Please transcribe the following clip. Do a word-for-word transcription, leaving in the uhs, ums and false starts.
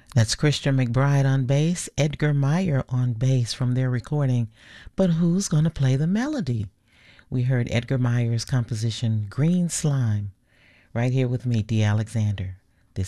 That's Christian McBride on bass, Edgar Meyer on bass from their recording. But who's going to play the melody? We heard Edgar Meyer's composition Green Slime right here with me, Dee Alexander.